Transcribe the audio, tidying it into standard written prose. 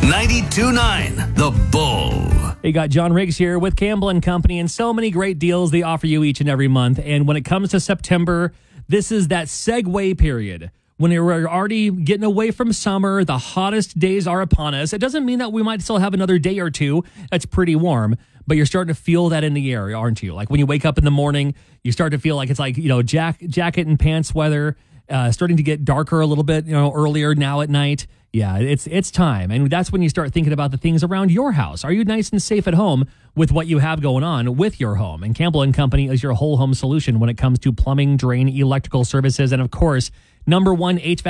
92.9 The Bull. You got John Riggs here with Campbell & Company, and so many great deals they offer you each and every month. And when it comes to September, this is that segue period. When we're already getting away from summer, the hottest days are upon us. It doesn't mean that we might still have another day or two that's pretty warm, but you're starting to feel that in the air, aren't you? Like when you wake up in the morning, you start to feel like it's like, jacket and pants weather, starting to get darker a little bit, earlier now at night. Yeah, it's time. And that's when you start thinking about the things around your house. Are you nice and safe at home with what you have going on with your home? And Campbell & Company is your whole home solution when it comes to plumbing, drain, electrical services, and of course, #1 HVAC